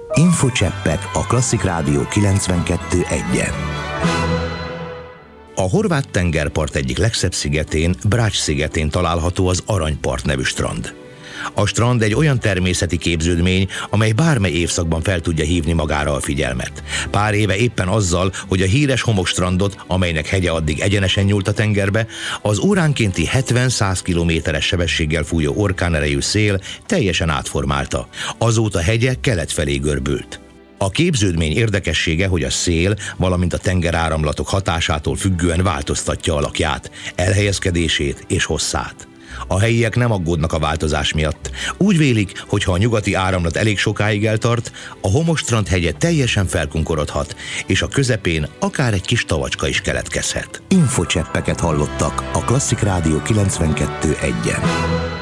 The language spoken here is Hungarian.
Infocseppek a Klasszik Rádió 92.1-en. A horvát tengerpart egyik legszebb szigetén, Brač szigetén található az Aranypart nevű strand. A strand egy olyan természeti képződmény, amely bármely évszakban fel tudja hívni magára a figyelmet. Pár éve éppen azzal, hogy a híres homokstrandot, amelynek hegye addig egyenesen nyúlt a tengerbe, az óránkénti 70-100 kilométeres sebességgel fújó orkánerejű szél teljesen átformálta. Azóta hegye kelet felé görbült. A képződmény érdekessége, hogy a szél, valamint a tengeráramlatok hatásától függően változtatja alakját, elhelyezkedését és hosszát. A helyiek nem aggódnak a változás miatt. Úgy vélik, hogy ha a nyugati áramlat elég sokáig eltart, a homokstrand hegye teljesen felkunkorodhat, és a közepén akár egy kis tavacska is keletkezhet. Infocseppeket hallottak a Klasszik Rádió 92.1-en.